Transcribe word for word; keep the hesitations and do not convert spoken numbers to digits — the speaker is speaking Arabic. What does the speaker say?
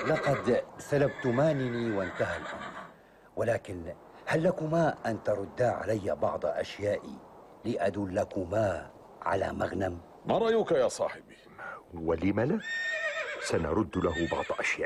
لقد سلبتمانني وانتهى الأمر، ولكن هل لكما أن تردا علي بعض أشيائي لأدلكما على مغنم؟ ما رأيك يا صاحبي؟ ولم لا؟ سنرد له بعض أشياء.